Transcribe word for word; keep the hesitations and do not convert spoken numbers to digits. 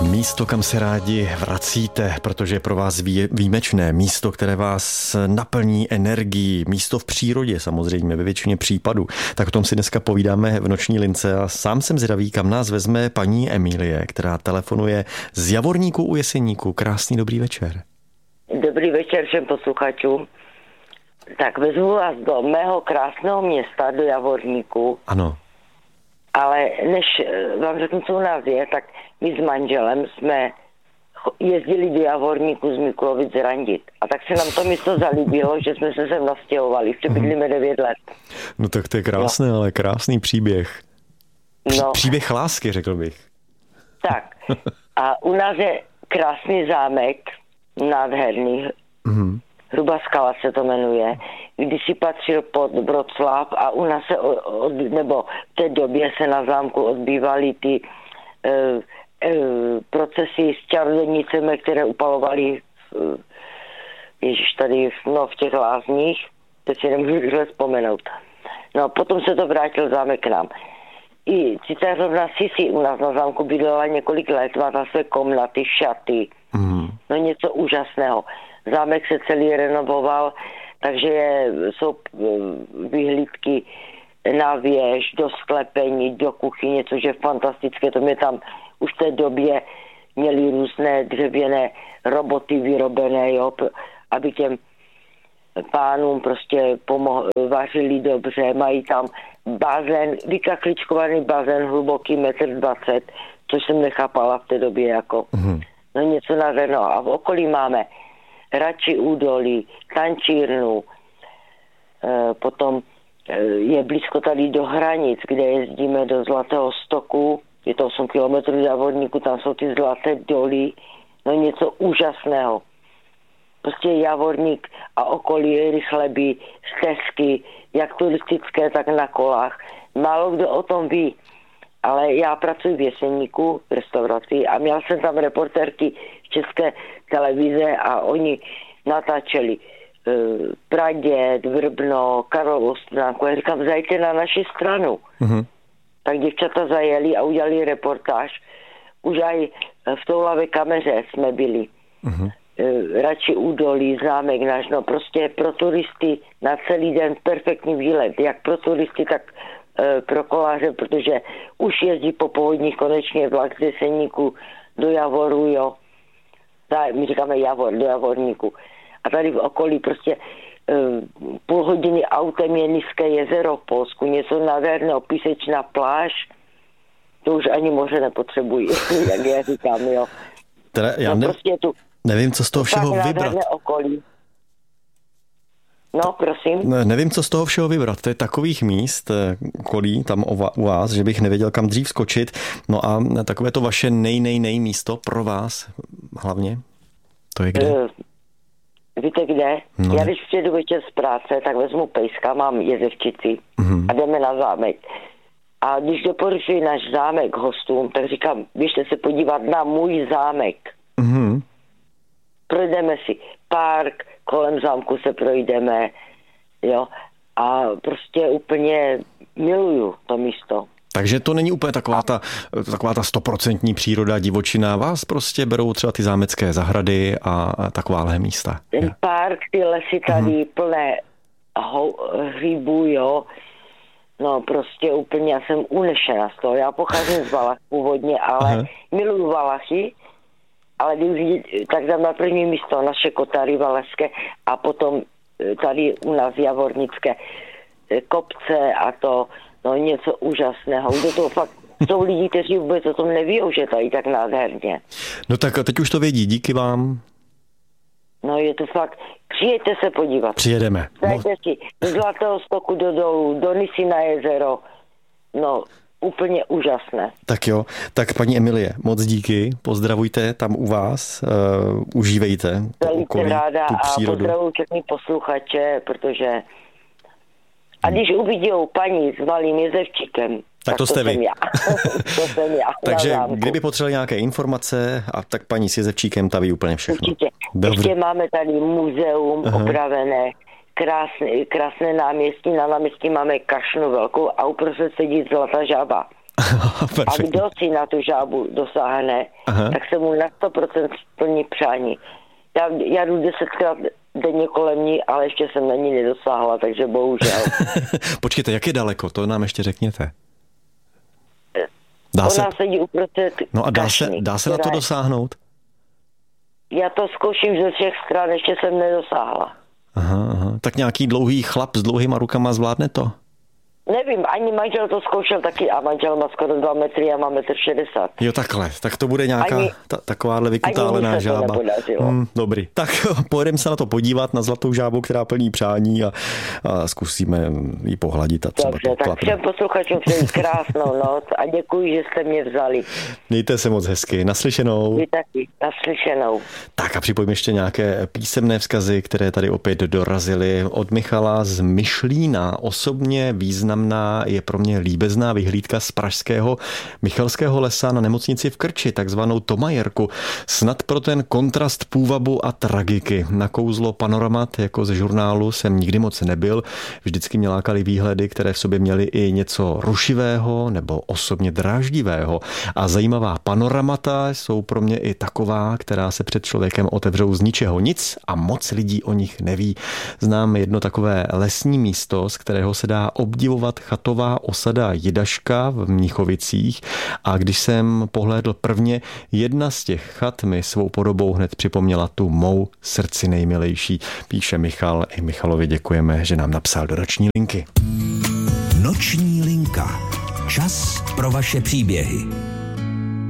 Místo, kam se rádi vracíte, protože je pro vás výjimečné, místo, které vás naplní energií, místo v přírodě samozřejmě ve většině případů. Tak o tom si dneska povídáme v Noční lince a sám jsem zvědavý, kam nás vezme paní Emilie, která telefonuje z Javorníku u Jeseníku. Krásný dobrý večer. Dobrý večer všem posluchačům. Tak vezmu vás do mého krásného města, do Javorníku. Ano. Ale než vám řeknu, co u nás je, tak my s manželem jsme jezdili do Javorníku z Mikulovic randit. A tak se nám to místo zalíbilo, že jsme se sem nastěhovali. Ještě bydlíme devět let. No tak to je krásné, no. Ale krásný příběh. Pří, no. Příběh lásky, řekl bych. Tak. A u nás je krásný zámek, nádherný. Mm-hmm. Hrubá skala se to jmenuje, když si patřil pod Vroclav a u nás se, od, nebo v té době se na zámku odbývaly ty e, e, procesy s čarodějnicemi, které upalovali v, ježiš, tady no, v těch lázních, teď si nemůžu rychle vzpomenout. No potom se to vrátil zámek k nám. I císařovna Sisi u nás na zámku bydlela několik let, má tam své komnaty, šaty, mm. no něco úžasného. Zámek se celý renovoval, takže je, jsou vyhlídky na věž, do sklepení, do kuchyně, což je fantastické. To mě tam už v té době měli různé dřevěné roboty vyrobené, jo, aby těm pánům prostě pomohli, vařili dobře. Mají tam bazén, vykakličkovaný bazén, hluboký metr dvacet, což jsem nechápala v té době jako. Mm. No něco nádherného. A v okolí máme Račí údolí, tančírnu, e, potom e, je blízko tady do hranic, kde jezdíme do Zlatého Stoku, je to osm kilometrů do Javorníku, tam jsou ty zlaté doly, no něco úžasného. Prostě Javorník a okolí rychleby, stezky, jak turistické, tak na kolách. Málo kdo o tom ví, ale já pracuji v Jeseníku v restauraci a měl jsem tam reportérky z České televize a oni natáčeli uh, Praděd, Vrbno, Karlovou Stránku. Já říkám, zajďte na naši stranu. Mm-hmm. Tak děvčata zajeli a udělali reportáž. Už aj v Toulavé kameře jsme byli. Mm-hmm. Uh, Račí údolí, zámek náš, no prostě pro turisty na celý den perfektní výlet. Jak pro turisty, tak uh, pro koláře, protože už jezdí po povodních konečně vlak z Jeseníku do Javoru, jo. Tak, my říkáme Javor, do Javorníku. A tady v okolí prostě uh, půl hodiny autem je Nízké jezero v Polsku, něco nádherného, písečná pláž, to už ani moře nepotřebují, jak já říkám, jo. Teda já ne, no, prostě tu, nevím, co z toho všeho vybrat. Okolí. No, prosím. Ne, nevím, co z toho všeho vybrat. To je takových míst, okolí tam u vás, že bych nevěděl, kam dřív skočit. No a takové to vaše nej, nej, nej místo pro vás hlavně, to je kde? Uh, víte kde? No. Já když přijedu večer z práce, tak vezmu pejska, mám jezevčici uh-huh. a jdeme na zámek. A když doporučuji náš zámek hostům, tak říkám, běžte se podívat na můj zámek. Uh-huh. Projdeme si park, kolem zámku se projdeme, jo, a prostě úplně miluju to místo. Takže to není úplně taková ta, taková ta stoprocentní příroda, divočina. Vás prostě berou třeba ty zámecké zahrady a takováhle místa. Ten park, ty lesy tady mm-hmm. plné hřibů, jo. No prostě úplně, já jsem unešena z toho. Já pocházím z Valach původně, ale Aha. miluju Valachy, ale když tak dám na první místo naše Kotary valašské a potom tady u nás javornické kopce a to no něco úžasného. Do toho fakt jsou lidi, kteří vůbec o tom neví, že tady tak nádherně. No tak teď už to vědí, díky vám. No je to fakt, přijďte se podívat. Přijedeme. Dajte si z Zlatého Stoku do dolů, do Nisy na jezero, no úplně úžasné. Tak jo, tak paní Emilie, moc díky, pozdravujte tam u vás, uh, užívejte to okolí, ráda tu přírodu. A pozdravuju všechny posluchače, protože a když uvidí paní s malým jezevčíkem, tak, tak to, to jste jsem vy. Já. to jsem já. Takže kdyby potřebovali nějaké informace, a tak paní s jezevčíkem, ta ví úplně všechno. Určitě. Ještě máme tady muzeum Aha. opravené, krásné, krásné náměstí, na náměstí máme kašnu velkou a uprostřed sedí zlatá žába. A kdo si na tu žábu dosáhne, Aha. tak se mu na sto procent splní přání. Já, já jdu desetkrát denně kolem ní, ale ještě jsem na ní nedosáhla, takže bohužel. Počkejte, jak je daleko? To nám ještě řekněte. Dá Ona se... sedí uprostřed No a dá kašny, se, dá se na to dosáhnout? Já to zkouším ze všech stran, ještě jsem nedosáhla. Aha, aha. Tak nějaký dlouhý chlap s dlouhýma rukama zvládne to? Nevím, ani manžel to zkoušel taky a manžel má skoro dva metry a má metr šedesát. Jo, takhle, tak to bude nějaká ani, ta, takováhle vykutálená žába. Hmm, dobrý, tak pojedeme se na to podívat, na zlatou žábu, která plní přání a, a zkusíme ji pohladit. A třeba Dobře, tak všem posluchačům přeji krásnou noc a děkuji, že jste mě vzali. Mějte se moc hezky, naslyšenou. Vy taky, naslyšenou. Tak a připojím ještě nějaké písemné vzkazy, které tady opět dorazily od Michala z Myšlína. Osobně význam je pro mě líbezná vyhlídka z pražského Michalského lesa na nemocnici v Krči, takzvanou Tomajerku. Snad pro ten kontrast půvabu a tragiky. Na kouzlo panoramat jako ze žurnálu jsem nikdy moc nebyl. Vždycky mě lákaly výhledy, které v sobě měly i něco rušivého nebo osobně dráždivého. A zajímavá panoramata jsou pro mě i taková, která se před člověkem otevřou z ničeho nic a moc lidí o nich neví. Znám jedno takové lesní místo, z kterého se dá obdivovat chatová osada Jidaška v Mnichovicích a když jsem pohlédl prvně, jedna z těch chat mi svou podobou hned připomněla tu mou srdci nejmilejší. Píše Michal, i Michalovi děkujeme, že nám napsal do noční linky. Noční linka. Čas pro vaše příběhy.